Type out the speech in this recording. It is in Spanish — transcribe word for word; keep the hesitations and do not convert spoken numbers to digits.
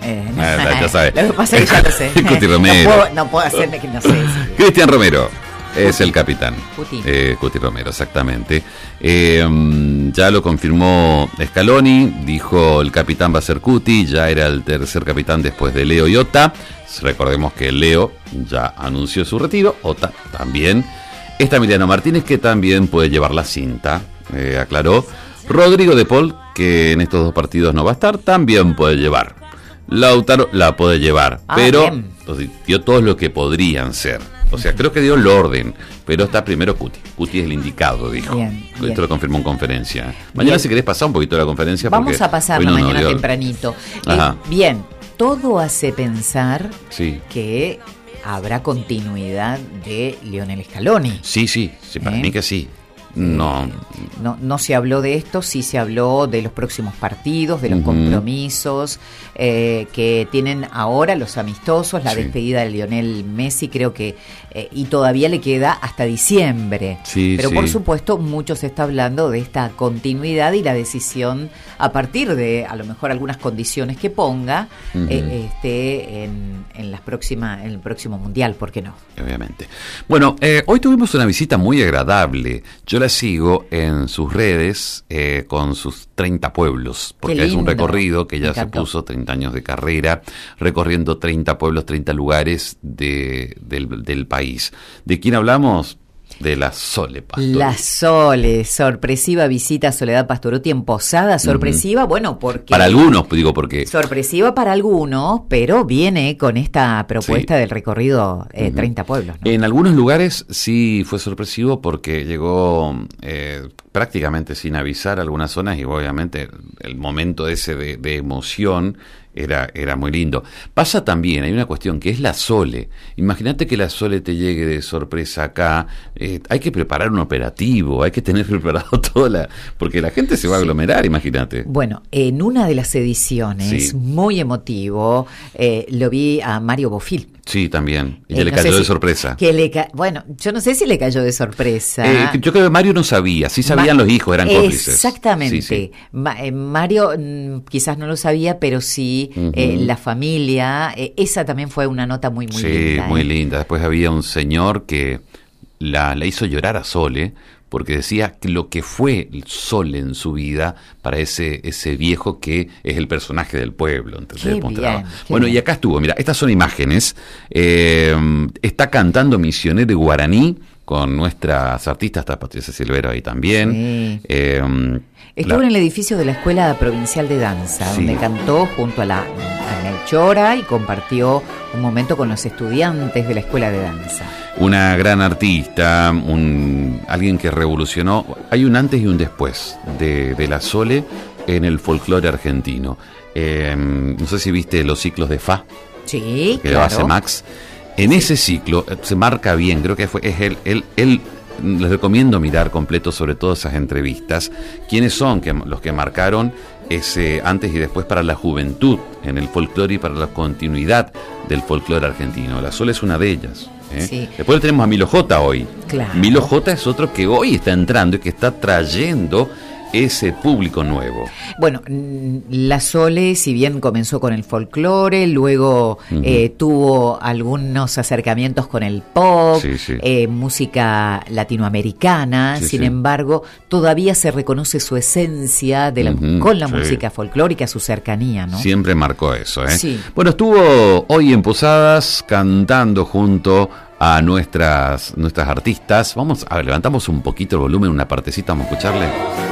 Eh, Ah, ya sabes. Lo que pasa es que ya lo sé. Cuti Romero. No puedo, no puedo hacerme que no sé. Cristian Romero es el capitán. Cuti. Eh, Cuti Romero, exactamente. Eh, ya lo confirmó Scaloni, dijo el capitán va a ser Cuti, ya era el tercer capitán después de Leo y Ota. Recordemos que Leo ya anunció su retiro, Ota también. Está Emiliano Martínez, que también puede llevar la cinta, eh, aclaró. Rodrigo de Paul, que en estos dos partidos no va a estar, también puede llevar. Lautaro la puede llevar, Ah, pero bien. entonces, dio todos lo que podrían ser. O sea, creo que dio el orden, pero está primero Cuti. Cuti es el indicado, dijo. Bien, Esto bien. lo confirmó en conferencia. Mañana, Bien. si querés pasar un poquito de la conferencia. Vamos porque a pasarla hoy no nos mañana dio- tempranito. Eh, Ajá. bien, todo hace pensar Sí, que habrá continuidad de Lionel Scaloni. sí, sí, sí, para ¿Eh? mí que sí. No, No, no se habló de esto, sí se habló de los próximos partidos, de los Ujú. compromisos eh, que tienen ahora los amistosos, la Sí. despedida de Lionel Messi, creo que, eh, y todavía le queda hasta diciembre. Sí, Pero sí. por supuesto, mucho se está hablando de esta continuidad y la decisión a partir de, a lo mejor, algunas condiciones que ponga Ujú. eh, este, en, en, las próximas, en el próximo Mundial, ¿por qué no? obviamente. Bueno, eh, hoy tuvimos una visita muy agradable. Yo la sigo en sus redes eh, con sus treinta pueblos, porque Qué es un lindo. recorrido que Me ya se encantó. puso treinta años de carrera, recorriendo treinta pueblos, treinta lugares de, del, del país. ¿De quién hablamos? De la Sole Pastor. La Sole, sorpresiva visita a Soledad Pastorutti en Posada, sorpresiva, bueno, porque... Para algunos, digo, porque... Sorpresiva para algunos, pero viene con esta propuesta Sí. del recorrido eh, Ujú. treinta pueblos, ¿no? En algunos lugares sí fue sorpresivo porque llegó eh, prácticamente sin avisar a algunas zonas y obviamente el momento ese de, de emoción era, era muy lindo. Pasa también, hay una cuestión que es la Sole. Imagínate que la Sole te llegue de sorpresa acá. Eh, hay que preparar un operativo, hay que tener preparado todo la... porque la gente se va a aglomerar, imagínate. Bueno, en una de las ediciones, Sí. muy emotivo, eh, lo vi a Mario Bofil. Sí, también. Y Eh, le no cayó sé de si- sorpresa. Que le ca- bueno, yo no sé si le cayó de sorpresa. Eh, yo creo que Mario no sabía, sí sabían Ma- los hijos, eran cómplices. Exactamente. Sí, sí. Ma- eh, Mario mm, quizás no lo sabía, pero sí Ujú. eh, la familia. eh, esa también fue una nota muy, muy sí, linda. muy ¿eh? linda. Después había un señor que la, la hizo llorar a Sole porque decía que lo que fue Sole en su vida para ese ese viejo que es el personaje del pueblo. ¿Entendés? Qué Mostraba. bien, qué Bueno, bien. y acá estuvo, mira, estas son imágenes. Eh, está cantando Misionero de Guaraní con nuestras artistas, está Patricia Silvero ahí también. Sí. Eh, Estuvo la- en el edificio de la Escuela Provincial de Danza, Sí. donde cantó junto a la a Melchora y compartió un momento con los estudiantes de la Escuela de Danza. Una gran artista, un, alguien que revolucionó. Hay un antes y un después de, de la Sole en el folclore argentino. Eh, no sé si viste los ciclos de Fa, Sí, que lo claro. hace Max. En ese ciclo eh, se marca bien, creo que fue, es él, él, él, les recomiendo mirar completo sobre todo esas entrevistas. ¿Quiénes son que, los que marcaron ese antes y después para la juventud en el folclore y para la continuidad del folclore argentino? La Sole es una de ellas. ¿eh? Sí. Después tenemos a Milo J hoy. Claro. Milo J es otro que hoy está entrando y que está trayendo ese público nuevo. Bueno, mm, la Sole, si bien comenzó con el folclore, luego Ujú. eh, tuvo algunos acercamientos con el pop, Sí, sí. eh, música latinoamericana, Sí, sin sí. embargo, todavía se reconoce su esencia de la, Ujú, con la sí. música folclórica, su cercanía, ¿no? Siempre marcó eso, ¿eh? Sí. Bueno, estuvo hoy en Posadas cantando junto a nuestras, nuestras artistas. Vamos a ver, levantamos un poquito el volumen, una partecita, vamos a escucharle.